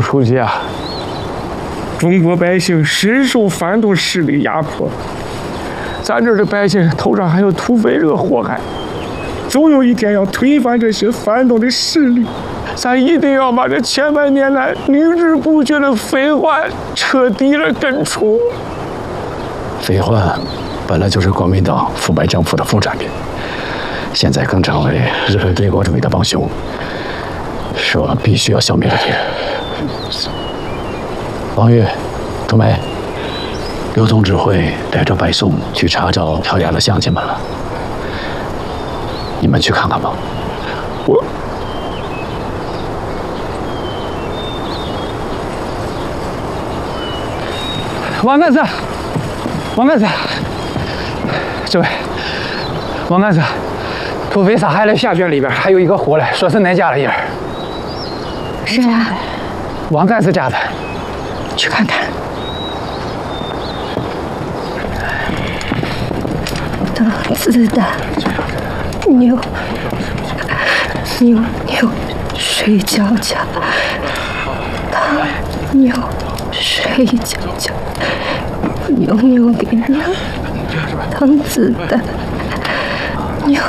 书记啊，中国百姓深受反动势力压迫，咱这儿的百姓头上还有土匪这个祸害，总有一天要推翻这些反动的势力。咱一定要把这千百年来屡治不绝的匪患彻底的根除。 匪患本来就是国民党腐败政府的副产品，现在更成为日本帝国主义的帮凶，是我们必须要消灭的敌人。王玉、朱梅，刘总指挥带着白宋去查找跳崖的乡亲们了，你们去看看吧。 王干事，王干事，这位，王干事，土匪杀害了下卷里边还有一个活的，说是恁家的人。 是啊， 王干事家的， 去看看。等子的牛，睡觉觉，牛睡觉觉，牛给娘当子的，牛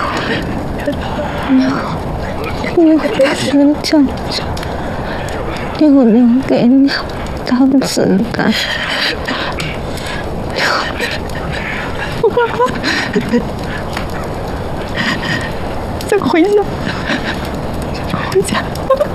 睡觉觉，牛给娘当子的。再回家，回家。